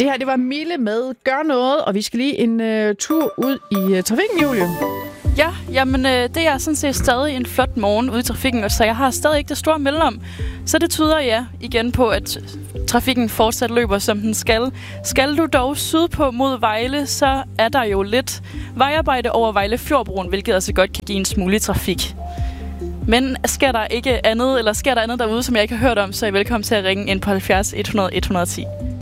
Det her, det var Mille med Gør Noget, og vi skal lige en tur ud i trafikken, Julie. Ja, jamen det er sådan set stadig en flot morgen ude i trafikken, og så jeg har stadig ikke det store mellemrum. Så det tyder igen på, at trafikken fortsat løber, som den skal. Skal du dog sydpå mod Vejle, så er der jo lidt vejarbejde over Vejle Fjordbroen, hvilket altså godt kan give en smule trafik. Men sker der andet derude, som jeg ikke har hørt om, så er I velkommen til at ringe ind på 70 100 110.